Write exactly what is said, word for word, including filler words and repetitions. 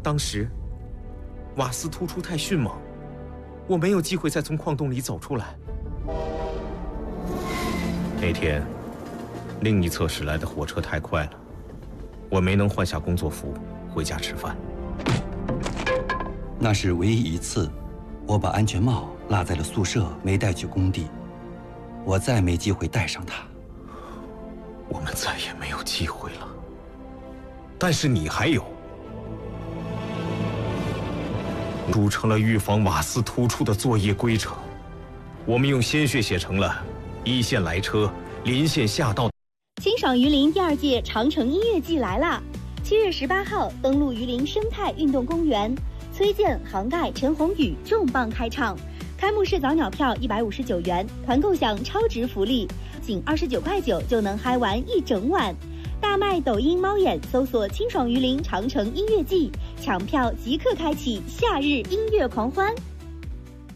当时瓦斯突出太迅猛，我没有机会再从矿洞里走出来。那天另一侧驶来的火车太快了，我没能换下工作服回家吃饭。 那是唯一一次，我把安全帽落在了宿舍，没带去工地。我再没机会戴上它。 我们再也没有机会了。但是你还有，组成了预防瓦斯突出的作业规程。我们用鲜血写成了一线来车，临线下道。 清爽榆林第二届长城音乐季来啦！七月十八号登陆榆林生态运动公园，崔健、杭盖、陈鸿宇重磅开唱。开幕式早鸟票一百五十九元，团购享超值福利，仅二十九块九就能嗨完一整晚。大麦抖音猫眼搜索清爽榆林长城音乐季，抢票即刻开启夏日音乐狂欢。